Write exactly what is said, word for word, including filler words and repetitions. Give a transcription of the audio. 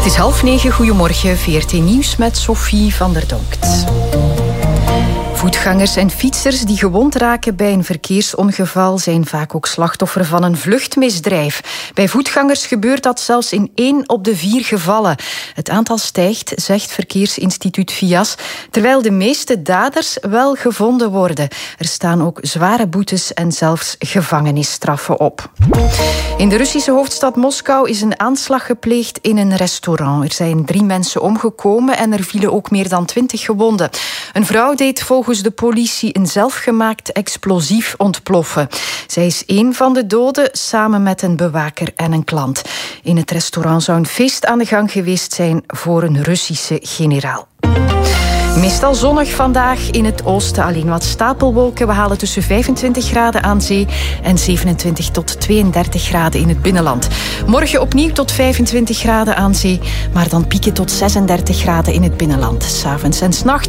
is half negen, goedemorgen, V R T Nieuws met Sophie van der Donkt. Voetgangers en fietsers die gewond raken bij een verkeersongeval zijn vaak ook slachtoffer van een vluchtmisdrijf. Bij voetgangers gebeurt dat zelfs in één op de vier gevallen. Het aantal stijgt, zegt Verkeersinstituut Vias, terwijl de meeste daders wel gevonden worden. Er staan ook zware boetes en zelfs gevangenisstraffen op. In de Russische hoofdstad Moskou is een aanslag gepleegd in een restaurant. Er zijn drie mensen omgekomen en er vielen ook meer dan twintig gewonden. Een vrouw deed volgens de politie een zelfgemaakt explosief ontploffen. Zij is één van de doden, samen met een bewaker en een klant. In het restaurant zou een feest aan de gang geweest zijn voor een Russische generaal. Meestal zonnig vandaag, in het oosten alleen wat stapelwolken. We halen tussen vijfentwintig graden aan zee en zevenentwintig tot tweeëndertig graden in het binnenland. Morgen opnieuw tot vijfentwintig graden aan zee, maar dan pieken tot zesendertig graden in het binnenland. 's Avonds en 's nachts